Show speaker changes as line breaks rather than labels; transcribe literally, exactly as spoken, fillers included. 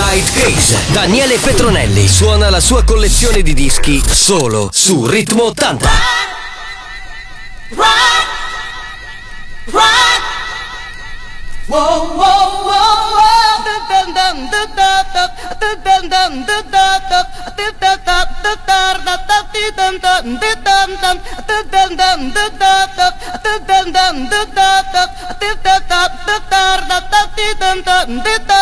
White Case. Daniele Petronelli suona la sua collezione di dischi solo su Ritmo ottanta.
Right, right. Whoa, whoa, whoa, whoa. Dum dum dum dum dum dum dum dum dum dum dum